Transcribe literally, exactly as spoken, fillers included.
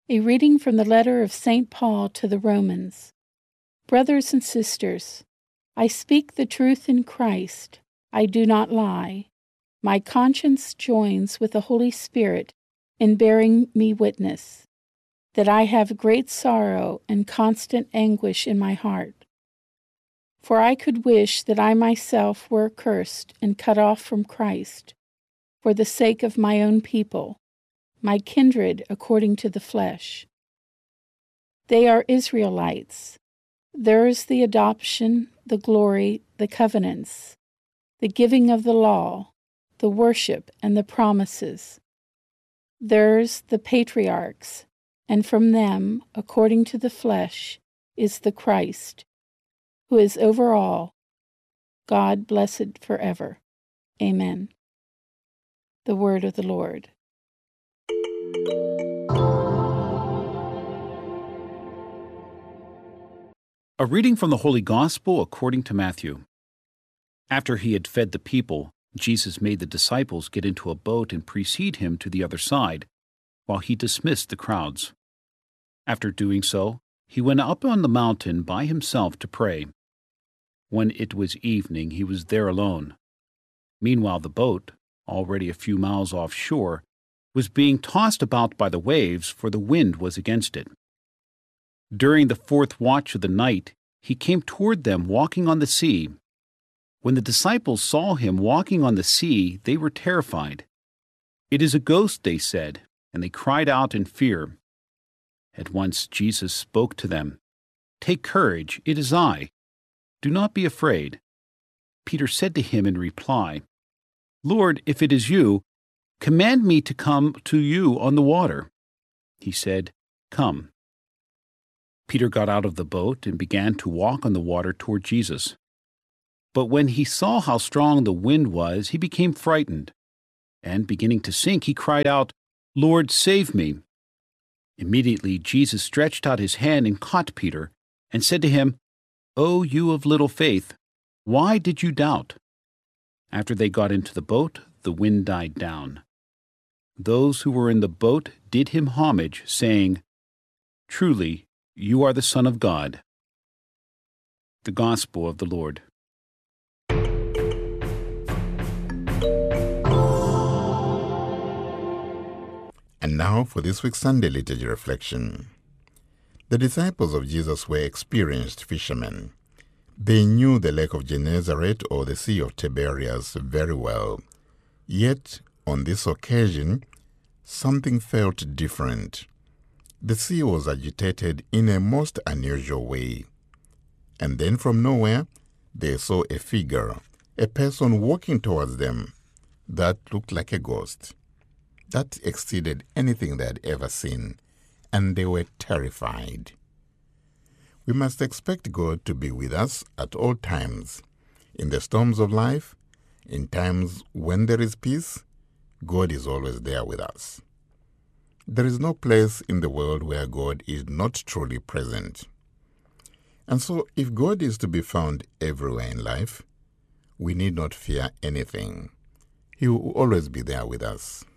A reading from the letter of Saint Paul to the Romans. Brothers and sisters, I speak the truth in Christ. I do not lie. My conscience joins with the Holy Spirit in bearing me witness that I have great sorrow and constant anguish in my heart. For I could wish that I myself were accursed and cut off from Christ, for the sake of my own people, my kindred according to the flesh. They are Israelites. Theirs the adoption, the glory, the covenants, the giving of the law, the worship, and the promises. Theirs the patriarchs, and from them, according to the flesh, is the Christ, who is over all, God blessed forever. Amen. The word of the Lord. A reading from the Holy Gospel according to Matthew. After he had fed the people, Jesus made the disciples get into a boat and precede him to the other side, while he dismissed the crowds. After doing so, he went up on the mountain by himself to pray. When it was evening, he was there alone. Meanwhile, the boat, already a few miles offshore, was being tossed about by the waves, for the wind was against it. During the fourth watch of the night, he came toward them walking on the sea. When the disciples saw him walking on the sea, they were terrified. "It is a ghost," they said, and they cried out in fear. At once Jesus spoke to them. "Take courage, it is I. Do not be afraid." Peter said to him in reply, "Lord, if it is you, command me to come to you on the water." He said, "Come." Peter got out of the boat and began to walk on the water toward Jesus. But when he saw how strong the wind was, he became frightened, and beginning to sink, he cried out, "Lord, save me." Immediately Jesus stretched out his hand and caught Peter, and said to him, "O you of little faith, why did you doubt?" After they got into the boat, the wind died down. Those who were in the boat did him homage, saying, "Truly, you are the Son of God." The Gospel of the Lord. And now for this week's Sunday Liturgy Reflection. The disciples of Jesus were experienced fishermen. They knew the Lake of Gennesaret or the Sea of Tiberias very well. Yet, on this occasion, something felt different. The sea was agitated in a most unusual way. And then from nowhere, they saw a figure, a person walking towards them, that looked like a ghost. That exceeded anything they had ever seen, and they were terrified. We must expect God to be with us at all times. In the storms of life, in times when there is peace, God is always there with us. There is no place in the world where God is not truly present. And so, if God is to be found everywhere in life, we need not fear anything. He will always be there with us.